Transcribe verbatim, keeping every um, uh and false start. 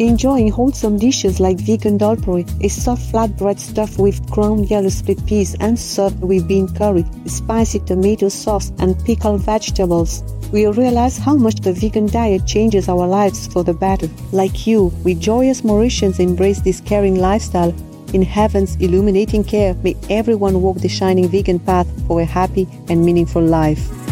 Enjoying wholesome dishes like vegan dolpuri, a soft flatbread stuffed with ground yellow split peas and served with bean curry, spicy tomato sauce, and pickled vegetables. We realize how much the vegan diet changes our lives for the better. Like you, we joyous Mauritians embrace this caring lifestyle. In heaven's illuminating care, may everyone walk the shining vegan path for a happy and meaningful life.